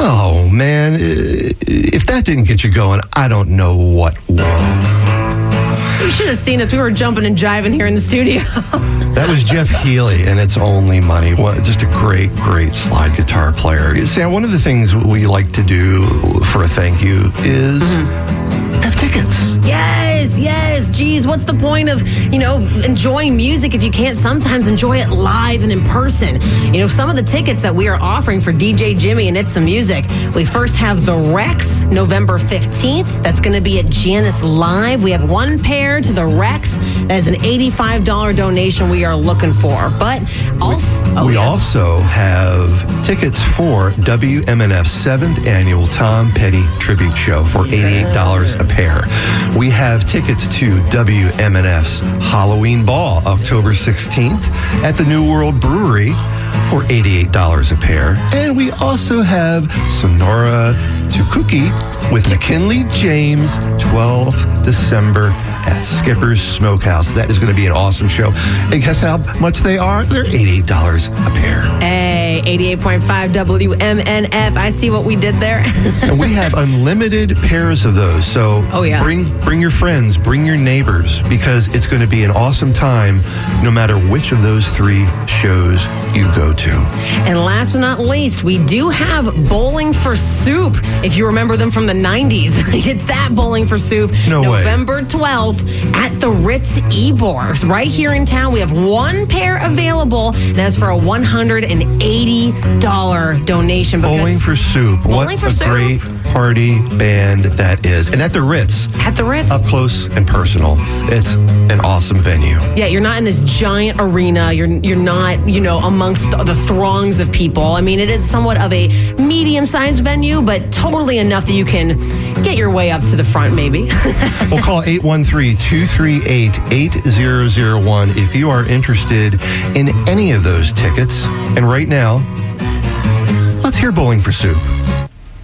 Oh, man. If that didn't get you going, I don't know what will. You should have seen us. We were jumping and jiving here in the studio. That was Jeff Healy, and It's Only Money. Just a great, great slide guitar player. Sam, one of the things we like to do for a thank you is have tickets. Yes. Geez, what's the point of, enjoying music if you can't sometimes enjoy it live and in person? Some of the tickets that we are offering for DJ Jimmy and It's the Music. We first have the Rex, November 15th. That's going to be at Janice Live. We have one pair to the Rex. That is an $85 donation we are looking for. But also... We also have tickets for WMNF's 7th annual Tom Petty Tribute Show for $88 a pair. We have tickets to WMNF's Halloween Ball, October 16th at the New World Brewery for $88 a pair. And we also have Sonora Tukuki with McKinley James, 12th December at Skipper's Smokehouse. That is going to be an awesome show. And guess how much they are? They're $88 a pair. Hey, 88.5 WMNF. I see what we did there. And we have unlimited pairs of those. So bring your friends, bring your neighbors, because it's going to be an awesome time no matter which of those three shows you go to. And last but not least, we do have Bowling for Soup. If you remember them from the 90s, it's that Bowling for Soup. November 12th at the Ritz Ybor. Right here in town, we have one pair available. That's for a $180 donation. Bowling for Soup. What a great party band that is. And at the Ritz. At the Ritz. Up close and personal. It's an awesome venue. Yeah, you're not in this giant arena. You're not, amongst the throngs of people. I mean, it is somewhat of a medium-sized venue, but totally enough that you can get your way up to the front, maybe. We'll call 813-238-8001 if you are interested in any of those tickets. And right now, let's hear Bowling for Soup.